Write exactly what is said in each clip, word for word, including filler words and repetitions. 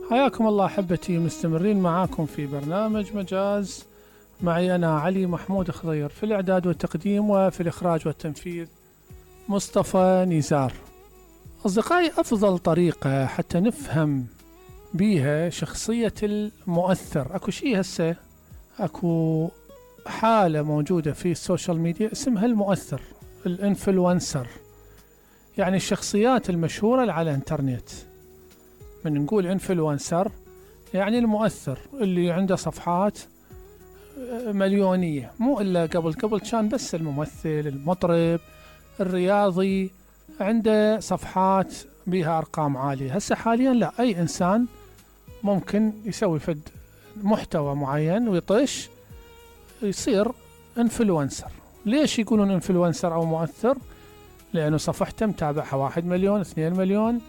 حياكم الله أحبتي، مستمرين معاكم في برنامج مجاز. معي أنا علي محمود خضير في الإعداد والتقديم، وفي الإخراج والتنفيذ مصطفى نزار. أصدقائي، أفضل طريقة حتى نفهم بيها شخصية المؤثر، أكو شيء هسه أكو حالة موجودة في السوشيال ميديا اسمها المؤثر، الانفلونسر، يعني الشخصيات المشهورة اللي على الانترنت. من نقول انفلونسر يعني المؤثر اللي عنده صفحات مليونية، مو إلا قبل قبل كان بس الممثل، المطرب، الرياضي عنده صفحات بها أرقام عالية. هسه حاليا لا، أي إنسان ممكن يسوي فد محتوى معين ويطش يصير انفلونسر. ليش يقولون انفلونسر أو مؤثر؟ لأنه صفحته متابعها واحد مليون اثنين مليون،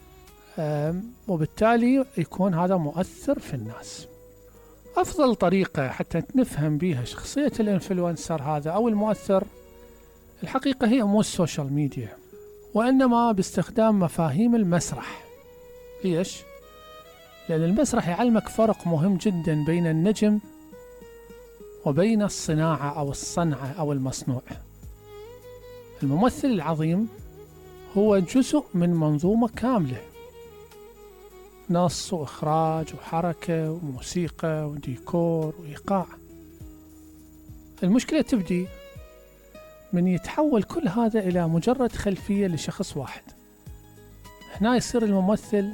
وبالتالي يكون هذا مؤثر في الناس. أفضل طريقة حتى نفهم بيها شخصية الانفلونسر هذا أو المؤثر الحقيقة هي مو السوشيال ميديا، وإنما باستخدام مفاهيم المسرح. ليش؟ لأن المسرح يعلمك فرق مهم جدا بين النجم وبين الصناعة أو الصنعة أو المصنوع. الممثل العظيم هو جزء من منظومة كاملة، نص وإخراج وحركة وموسيقى وديكور وإيقاع. المشكلة تبدي من يتحول كل هذا إلى مجرد خلفية لشخص واحد. هنا يصير الممثل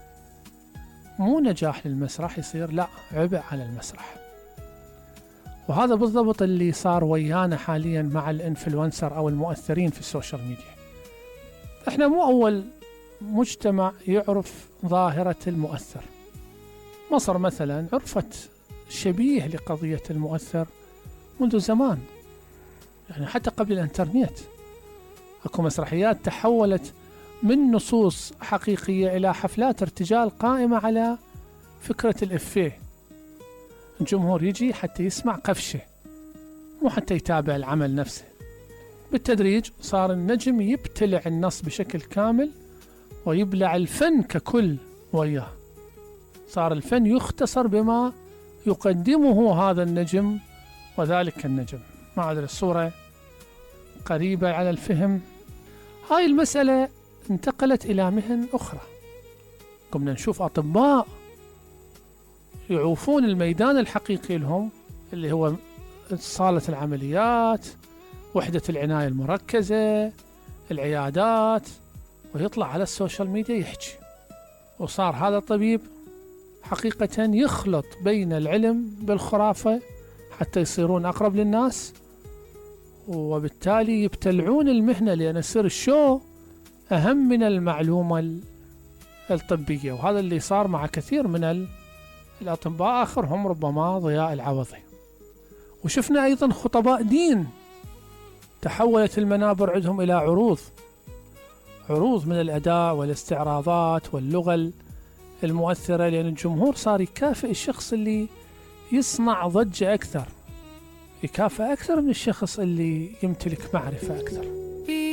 مو نجاح للمسرح، يصير لا، عبء على المسرح. وهذا بالضبط اللي صار ويانا حاليا مع الانفلونسر أو المؤثرين في السوشيال ميديا. احنا مو أول مجتمع يعرف ظاهرة المؤثر. مصر مثلا عرفت شبيه لقضية المؤثر منذ زمان، يعني حتى قبل الانترنت. اكو مسرحيات تحولت من نصوص حقيقية إلى حفلات ارتجال قائمة على فكرة الإفيه. الجمهور يجي حتى يسمع قفشة، مو حتى يتابع العمل نفسه. بالتدريج صار النجم يبتلع النص بشكل كامل ويبلع الفن ككل وياه. صار الفن يختصر بما يقدمه هذا النجم وذلك النجم. ما أدري الصورة قريبة على الفهم. هاي المسألة انتقلت إلى مهن أخرى. قمنا نشوف أطباء يعوفون الميدان الحقيقي لهم، اللي هو صالة العمليات، وحدة العناية المركزة، العيادات، ويطلع على السوشيال ميديا يحكي. وصار هذا الطبيب حقيقة يخلط بين العلم بالخرافة حتى يصيرون أقرب للناس، وبالتالي يبتلعون المهنة، لأن يصير الشو أهم من المعلومة الطبية. وهذا اللي صار مع كثير من الأطباء، آخرهم ربما ضياء العوضي. وشفنا أيضا خطباء دين تحولت المنابر عندهم إلى عروض عروض من الأداء والاستعراضات واللغة المؤثرة، لأن الجمهور صار يكافئ الشخص اللي يصنع ضجة أكثر، يكافئ أكثر من الشخص اللي يمتلك معرفة أكثر.